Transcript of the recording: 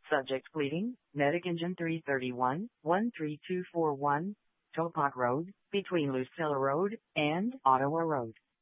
Subject pleading, Medic Engine 331, 13241, Topac Road, between Lucilla Road and Ottawa Road.